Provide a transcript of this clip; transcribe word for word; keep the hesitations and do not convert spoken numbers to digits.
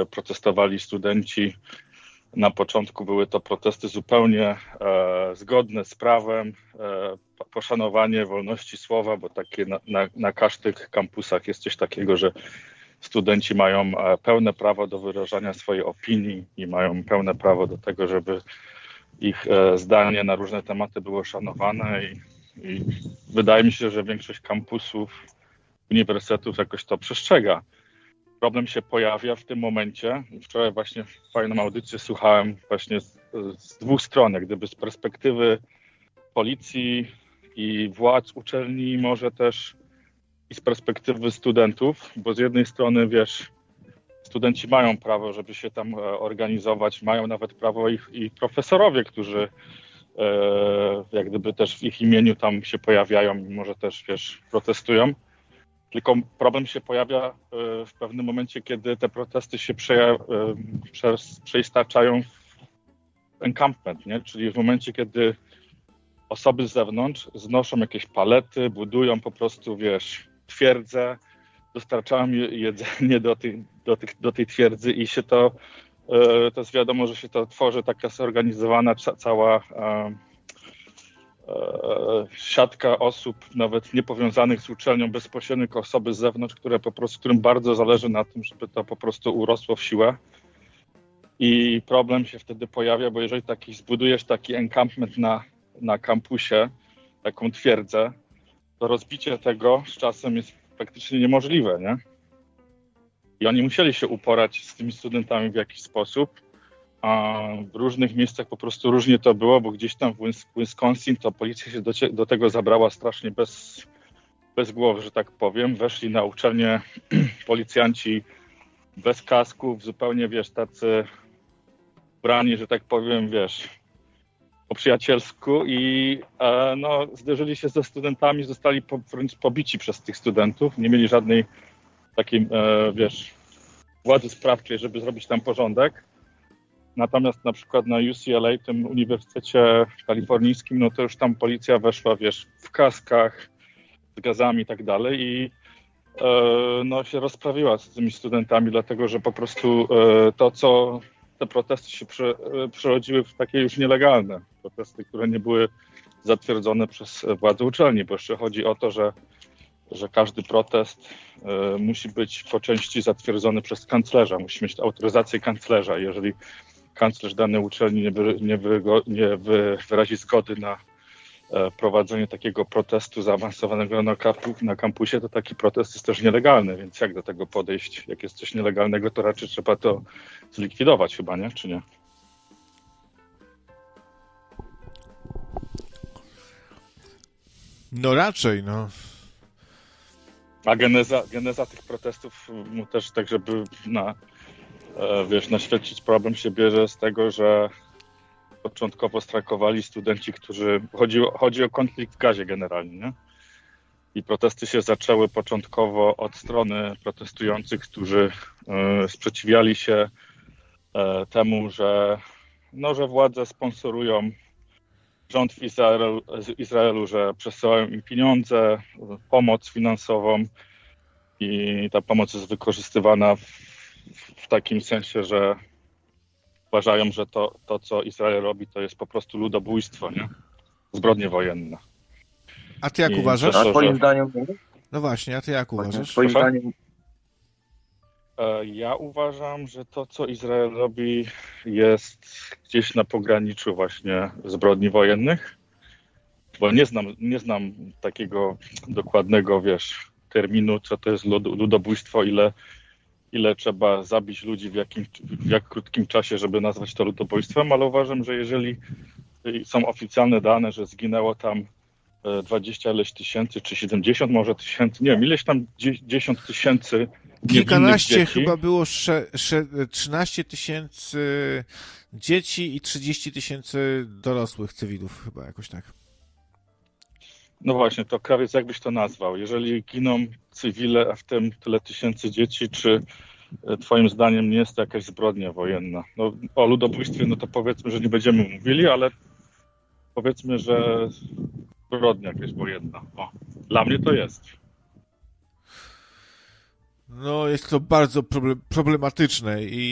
protestowali studenci. Na początku były to protesty zupełnie e, zgodne z prawem, e, poszanowanie wolności słowa, bo takie na, na, na każdych kampusach jest coś takiego, że studenci mają e, pełne prawo do wyrażania swojej opinii i mają pełne prawo do tego, żeby ich e, zdanie na różne tematy było szanowane i, i wydaje mi się, że większość kampusów, uniwersytetów jakoś to przestrzega. Problem się pojawia w tym momencie. Wczoraj właśnie fajną audycję słuchałem właśnie z, z dwóch stron, jak gdyby z perspektywy policji i władz uczelni, może też i z perspektywy studentów, bo z jednej strony, wiesz, studenci mają prawo, żeby się tam organizować, mają nawet prawo ich i profesorowie, którzy e, jak gdyby też w ich imieniu tam się pojawiają i może też, wiesz, protestują. Tylko problem się pojawia w pewnym momencie, kiedy te protesty się prze, prze, przeistaczają w encampment, nie? Czyli w momencie, kiedy osoby z zewnątrz znoszą jakieś palety, budują po prostu, wiesz, twierdzę, dostarczają jedzenie do, tych, do, tych, do tej twierdzy i się to, to jest wiadomo, że się to tworzy taka zorganizowana cała siatka osób, nawet niepowiązanych z uczelnią, bezpośrednio osoby z zewnątrz, które po prostu, którym bardzo zależy na tym, żeby to po prostu urosło w siłę. I problem się wtedy pojawia, bo jeżeli taki, zbudujesz taki encampment na, na kampusie, taką twierdzę, to rozbicie tego z czasem jest praktycznie niemożliwe, nie? I oni musieli się uporać z tymi studentami w jakiś sposób. A w różnych miejscach po prostu różnie to było, bo gdzieś tam w Wisconsin to policja się do, do tego zabrała strasznie bez, bez głowy, że tak powiem. Weszli na uczelnię policjanci bez kasków, zupełnie, wiesz, tacy brani, że tak powiem, wiesz, po przyjacielsku i e, no, zderzyli się ze studentami, zostali po, wręcz pobici przez tych studentów. Nie mieli żadnej takiej, e, wiesz, władzy sprawczej, żeby zrobić tam porządek. Natomiast na przykład na U C L A, tym uniwersytecie kalifornijskim, no to już tam policja weszła, wiesz, w kaskach, z gazami i tak dalej i e, no się rozprawiła z tymi studentami, dlatego że po prostu e, to, co te protesty się prze, e, przerodziły w takie już nielegalne protesty, które nie były zatwierdzone przez władze uczelni, bo jeszcze chodzi o to, że, że każdy protest e, musi być po części zatwierdzony przez kanclerza, musi mieć autoryzację kanclerza. Jeżeli kanclerz danej uczelni nie, wy, nie, wy, nie wy, wyrazi zgody na e, prowadzenie takiego protestu zaawansowanego na, kampu, na kampusie, to taki protest jest też nielegalny, więc jak do tego podejść? Jak jest coś nielegalnego, to raczej trzeba to zlikwidować chyba, nie? Czy nie? No raczej, no. A geneza, geneza tych protestów mu też tak, żeby na wiesz, naświetlić problem się bierze z tego, że początkowo strajkowali studenci, którzy... Chodzi o, chodzi o konflikt w gazie generalnie, nie? I protesty się zaczęły początkowo od strony protestujących, którzy e, sprzeciwiali się e, temu, że, no, że władze sponsorują rząd w Izraelu, Izraelu, że przesyłają im pieniądze, pomoc finansową i ta pomoc jest wykorzystywana w w takim sensie, że uważają, że to, to, co Izrael robi, to jest po prostu ludobójstwo, nie? Zbrodnie wojenne. A ty jak I uważasz? to, A twoim że... zdaniem... No właśnie, a ty jak uważasz? Twoim zdaniem... Ja uważam, że to, co Izrael robi, jest gdzieś na pograniczu właśnie zbrodni wojennych, bo nie znam, nie znam takiego dokładnego, wiesz, terminu, co to jest ludobójstwo, ile ile trzeba zabić ludzi w jakim w jak krótkim czasie, żeby nazwać to ludobójstwem, ale uważam, że jeżeli są oficjalne dane, że zginęło tam dwadzieścia ileś tysięcy, czy siedemdziesiąt może tysięcy, nie wiem, ileś tam dziesiąt tysięcy Kilkanaście dzieci. chyba było, sze, sze, trzynaście tysięcy dzieci i trzydzieści tysięcy dorosłych cywilów, chyba jakoś tak. No właśnie, to krawiec jakbyś to nazwał? Jeżeli giną cywile, a w tym tyle tysięcy dzieci, czy twoim zdaniem nie jest to jakaś zbrodnia wojenna? No, o ludobójstwie, no to powiedzmy, że nie będziemy mówili, ale powiedzmy, że zbrodnia jakaś wojenna. O, dla mnie to jest. No, jest to bardzo problem, problematyczne i